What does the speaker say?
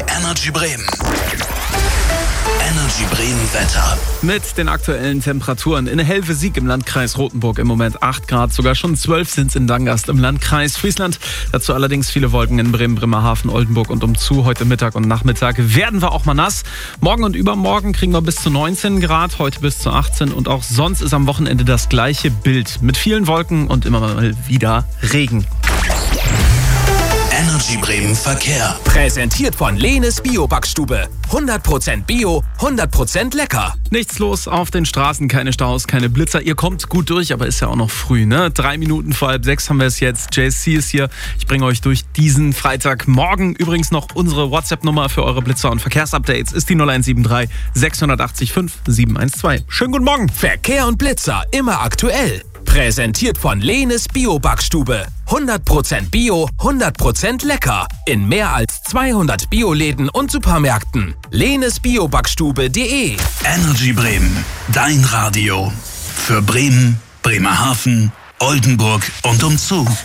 Energy Bremen. Energy Bremen Wetter. Mit den aktuellen Temperaturen in Helvesig im Landkreis Rothenburg im Moment 8 Grad, sogar schon 12 sind es in Dangast im Landkreis Friesland. Dazu allerdings viele Wolken in Bremen, Bremerhaven, Oldenburg und umzu. Heute Mittag und Nachmittag werden wir auch mal nass. Morgen und übermorgen kriegen wir bis zu 19 Grad, heute bis zu 18 und auch sonst ist am Wochenende das gleiche Bild. Mit vielen Wolken und immer mal wieder Regen. Energy Bremen Verkehr. Präsentiert von Lehnes Bio-Backstube. 100% Bio, 100% lecker. Nichts los auf den Straßen, keine Staus, keine Blitzer. Ihr kommt gut durch, aber ist ja auch noch früh, ne? 3 Minuten vor 5:30 haben wir es jetzt. JC ist hier. Ich bringe euch durch diesen Freitagmorgen. Übrigens noch unsere WhatsApp-Nummer für eure Blitzer- und Verkehrsupdates ist die 0173 680 5712. Schönen guten Morgen. Verkehr und Blitzer immer aktuell. Präsentiert von Lehnes Bio-Backstube. 100% Bio, 100% lecker. In mehr als 200 Bioläden und Supermärkten. Lehnesbiobackstube.de. Energy Bremen. Dein Radio. Für Bremen, Bremerhaven, Oldenburg und umzu.